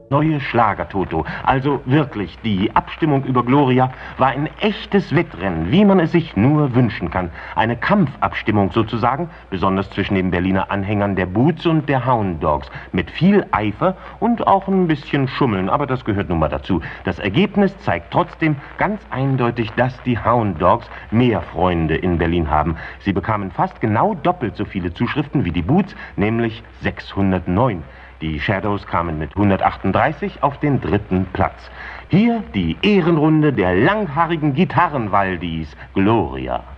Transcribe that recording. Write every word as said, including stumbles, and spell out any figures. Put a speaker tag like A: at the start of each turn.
A: Neue Schlager-Toto, also wirklich, die Abstimmung über Gloria war ein echtes Wettrennen, wie man es sich nur wünschen kann. Eine Kampfabstimmung sozusagen, besonders zwischen den Berliner Anhängern der Boots und der Hound Dogs. Mit viel Eifer und auch ein bisschen Schummeln, aber das gehört nun mal dazu. Das Ergebnis zeigt trotzdem ganz eindeutig, dass die Hound Dogs mehr Freunde in Berlin haben. Sie bekamen fast genau doppelt so viele Zuschriften wie die Boots, nämlich sechshundertneun. Die Shadows kamen mit hundertachtunddreißig auf den dritten Platz. Hier die Ehrenrunde der langhaarigen Gitarrenwaldis, Gloria.